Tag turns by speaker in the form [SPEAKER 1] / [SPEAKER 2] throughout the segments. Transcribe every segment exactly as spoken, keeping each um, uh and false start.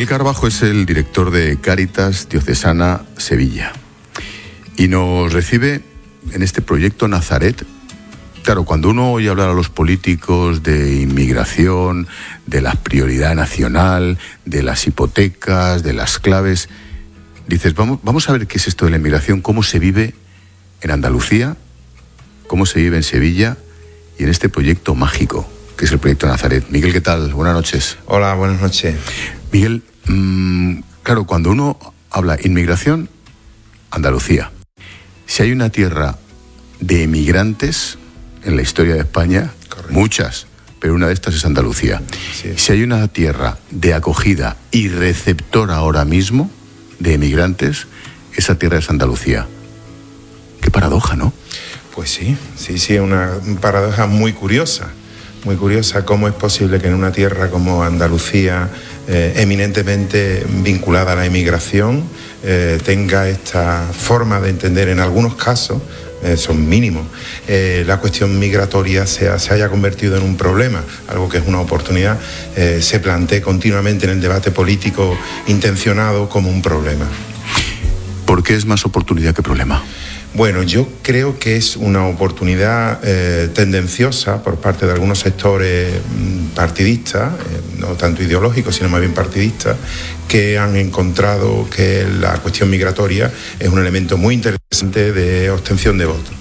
[SPEAKER 1] Carbajo es el director de Cáritas Diocesana Sevilla y nos recibe en este proyecto Nazaret. Claro, cuando uno oye hablar a los políticos de inmigración, de la prioridad nacional, de las hipotecas, de las claves, dices, vamos, vamos a ver qué es esto de la inmigración, cómo se vive en Andalucía, cómo se vive en Sevilla y en este proyecto mágico, que es el proyecto Nazaret. Miguel, ¿qué tal? Buenas noches.
[SPEAKER 2] Hola, buenas noches.
[SPEAKER 1] Miguel, mmm, claro, cuando uno habla inmigración, Andalucía. Si hay una tierra de emigrantes en la historia de España, correcto, muchas, pero una de estas es Andalucía. Sí. Si hay una tierra de acogida y receptora ahora mismo de emigrantes, esa tierra es Andalucía. Qué paradoja, ¿no?
[SPEAKER 2] Pues sí, sí, sí, una paradoja muy curiosa. Muy curiosa cómo es posible que en una tierra como Andalucía, eh, eminentemente vinculada a la inmigración, eh, tenga esta forma de entender en algunos casos, eh, son mínimos, eh, la cuestión migratoria se, se haya convertido en un problema, algo que es una oportunidad, eh, se plantee continuamente en el debate político intencionado como un problema.
[SPEAKER 1] ¿Por qué es más oportunidad que problema?
[SPEAKER 2] Bueno, yo creo que es una oportunidad eh, tendenciosa por parte de algunos sectores partidistas, eh, no tanto ideológicos, sino más bien partidistas, que han encontrado que la cuestión migratoria es un elemento muy interesante de obtención de votos,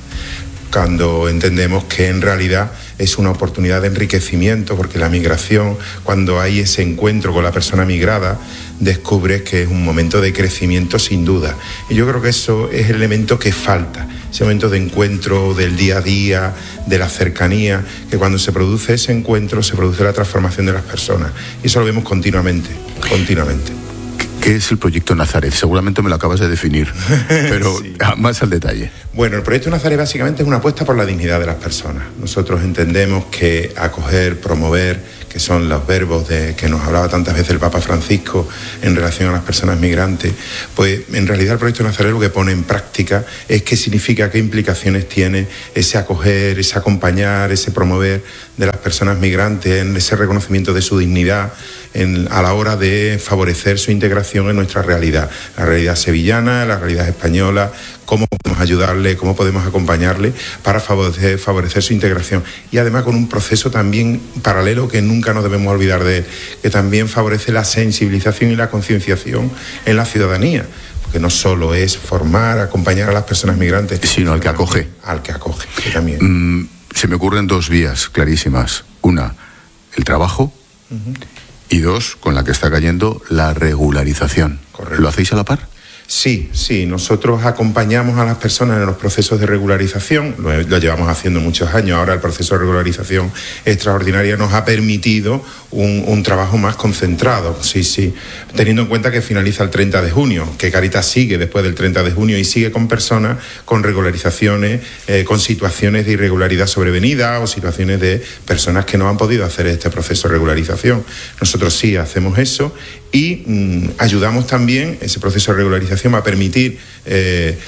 [SPEAKER 2] cuando entendemos que en realidad es una oportunidad de enriquecimiento, porque la migración, cuando hay ese encuentro con la persona migrada, descubres que es un momento de crecimiento sin duda. Y yo creo que eso es el elemento que falta, ese momento de encuentro del día a día, de la cercanía, que cuando se produce ese encuentro se produce la transformación de las personas. Y eso lo vemos continuamente, continuamente.
[SPEAKER 1] ¿Qué es el proyecto Nazaret? Seguramente me lo acabas de definir, pero sí, más al detalle.
[SPEAKER 2] Bueno, el proyecto Nazaret básicamente es una apuesta por la dignidad de las personas. Nosotros entendemos que acoger, promover, que son los verbos de que nos hablaba tantas veces el Papa Francisco en relación a las personas migrantes, pues en realidad el proyecto Nazaret lo que pone en práctica es qué significa, qué implicaciones tiene ese acoger, ese acompañar, ese promover de las personas migrantes, en ese reconocimiento de su dignidad, En, a la hora de favorecer su integración en nuestra realidad, la realidad sevillana, la realidad española, cómo podemos ayudarle, cómo podemos acompañarle para favorecer, favorecer su integración. Y además con un proceso también paralelo que nunca nos debemos olvidar de él, que también favorece la sensibilización y la concienciación en la ciudadanía, porque no solo es formar, acompañar a las personas migrantes,
[SPEAKER 1] sino al que acoge.
[SPEAKER 2] Al que acoge, que también.
[SPEAKER 1] Mm, se me ocurren dos vías clarísimas. Una, el trabajo. Uh-huh. Y dos, con la que está cayendo, la regularización.
[SPEAKER 2] Correcto.
[SPEAKER 1] ¿Lo hacéis a la par?
[SPEAKER 2] Sí, sí, nosotros acompañamos a las personas en los procesos de regularización, lo, lo llevamos haciendo muchos años, ahora el proceso de regularización extraordinaria nos ha permitido un, un trabajo más concentrado, sí, sí, teniendo en cuenta que finaliza el treinta de junio, que Cáritas sigue después del treinta de junio y sigue con personas con regularizaciones, eh, con situaciones de irregularidad sobrevenida o situaciones de personas que no han podido hacer este proceso de regularización. Nosotros sí hacemos eso y mmm, ayudamos también, ese proceso de regularización va a permitir eh,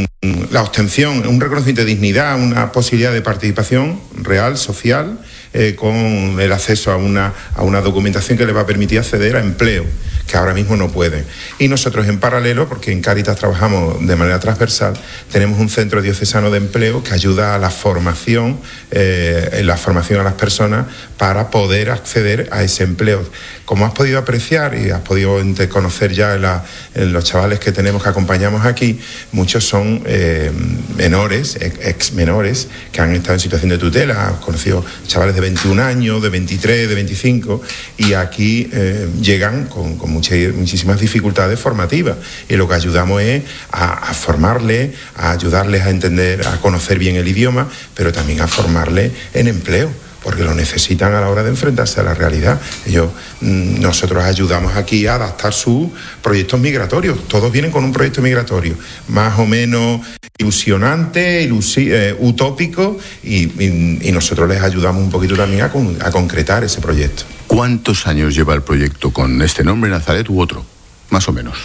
[SPEAKER 2] la obtención, un reconocimiento de dignidad, una posibilidad de participación real, social, eh, con el acceso a una, a una documentación que les va a permitir acceder a empleo, que ahora mismo no pueden. Y nosotros en paralelo, porque en Cáritas trabajamos de manera transversal, tenemos un centro diocesano de empleo que ayuda a la formación, eh, en la formación a las personas para poder acceder a ese empleo. Como has podido apreciar y has podido conocer ya en, la, en los chavales que tenemos que acompañamos aquí, muchos son eh, menores, ex menores, que han estado en situación de tutela. He conocido chavales de veintiún años, de veintitrés, de veinticinco, y aquí eh, llegan con, con muchas, muchísimas dificultades formativas. Y lo que ayudamos es a, a formarles, a ayudarles a entender, a conocer bien el idioma, pero también a formarles en empleo, porque lo necesitan a la hora de enfrentarse a la realidad. Ellos, nosotros ayudamos aquí a adaptar sus proyectos migratorios. Todos vienen con un proyecto migratorio, más o menos ilusionante, ilusi- eh, utópico, y, y, y nosotros les ayudamos un poquito también a, con, a concretar ese proyecto.
[SPEAKER 1] ¿Cuántos años lleva el proyecto con este nombre, Nazaret, u otro? Más o menos.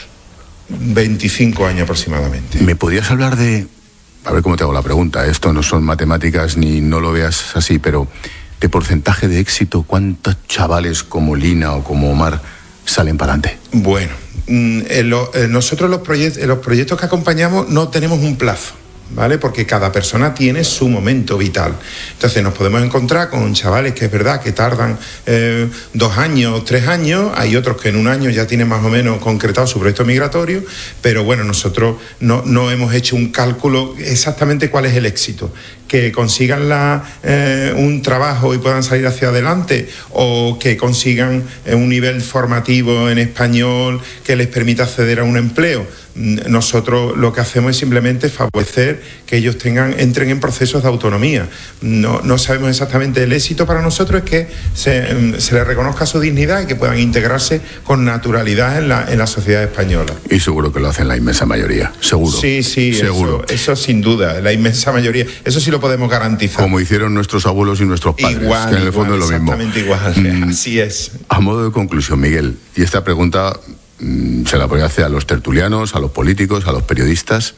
[SPEAKER 2] veinticinco años aproximadamente.
[SPEAKER 1] ¿Me podrías hablar de... A ver cómo te hago la pregunta, esto no son matemáticas ni no lo veas así, pero de porcentaje de éxito, ¿cuántos chavales como Lina o como Omar salen para adelante?
[SPEAKER 2] Bueno, en lo, en nosotros los, proyect, en los proyectos que acompañamos no tenemos un plazo, ¿vale? Porque cada persona tiene su momento vital. Entonces nos podemos encontrar con chavales que es verdad que tardan eh, dos años, tres años, hay otros que en un año ya tienen más o menos concretado su proyecto migratorio, pero bueno, nosotros no, no hemos hecho un cálculo exactamente cuál es el éxito. Que consigan la, eh, un trabajo y puedan salir hacia adelante, o que consigan eh, un nivel formativo en español que les permita acceder a un empleo. Nosotros lo que hacemos es simplemente favorecer que ellos tengan, entren en procesos de autonomía. No, no sabemos exactamente el éxito para nosotros, es que se, se les reconozca su dignidad y que puedan integrarse con naturalidad en la, en la sociedad española.
[SPEAKER 1] Y seguro que lo hacen la inmensa mayoría, seguro.
[SPEAKER 2] Sí, sí,
[SPEAKER 1] seguro.
[SPEAKER 2] Eso, eso sin duda, la inmensa mayoría, eso sí lo podemos garantizar.
[SPEAKER 1] Como hicieron nuestros abuelos y nuestros padres,
[SPEAKER 2] igual,
[SPEAKER 1] que en el
[SPEAKER 2] igual,
[SPEAKER 1] fondo es lo mismo.
[SPEAKER 2] Exactamente igual, mm, así es.
[SPEAKER 1] A modo de conclusión, Miguel, y esta pregunta mmm, se la voy a hacer a los tertulianos, a los políticos, a los periodistas.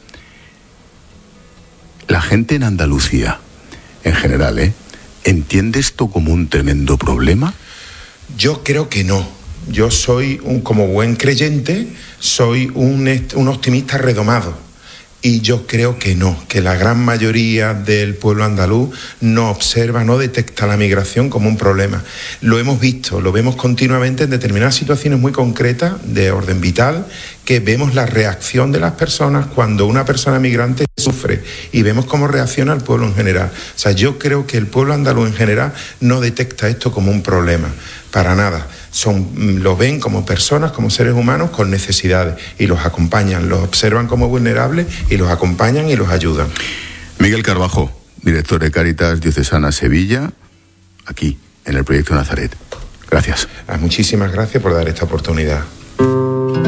[SPEAKER 1] La gente en Andalucía, en general, ¿eh? ¿entiende esto como un tremendo problema?
[SPEAKER 2] Yo creo que no. Yo soy, un, como buen creyente, soy un, un optimista redomado. Y yo creo que no, que la gran mayoría del pueblo andaluz no observa, no detecta la migración como un problema. Lo hemos visto, lo vemos continuamente en determinadas situaciones muy concretas de orden vital, que vemos la reacción de las personas cuando una persona migrante sufre, y vemos cómo reacciona el pueblo en general. O sea, yo creo que el pueblo andaluz en general no detecta esto como un problema, para nada. Son, lo ven como personas, como seres humanos con necesidades, y los acompañan, los observan como vulnerables y los acompañan y los ayudan.
[SPEAKER 1] Miguel Carbajo, director de Cáritas Diocesana Sevilla, aquí en el Proyecto Nazaret. Gracias.
[SPEAKER 2] Muchísimas gracias por dar esta oportunidad.